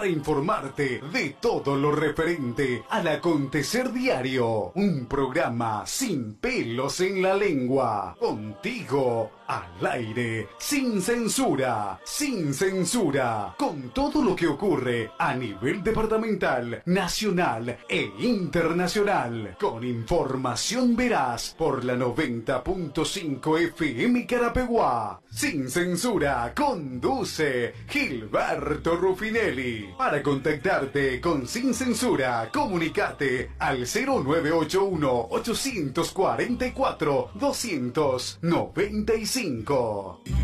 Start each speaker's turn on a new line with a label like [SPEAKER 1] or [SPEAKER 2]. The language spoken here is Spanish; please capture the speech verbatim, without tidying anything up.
[SPEAKER 1] para informarte de todo lo referente al acontecer diario. Un programa sin pelos en la lengua. Contigo al aire, sin censura, sin censura, con todo lo que ocurre a nivel departamental, nacional e internacional, con información veraz por la noventa punto cinco F M Carapeguá. Sin censura, conduce Gilberto Rufinelli. Para contactarte con Sin Censura, comunicate al cero nueve ocho uno, ocho cuatro cuatro, dos nueve cinco.